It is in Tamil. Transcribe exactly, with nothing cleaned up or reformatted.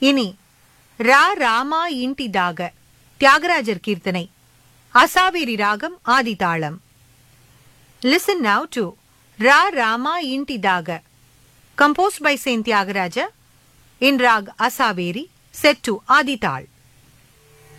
இனி ரா ராமா இன்டிதாக தியாகராஜர் கீர்த்தனை, அசாவேரி ராகம், ஆதிதாளம். Listen now to Ra Rama Intidaga, composed by Saint Tyagaraja in Rag Asaveri, set to Adital.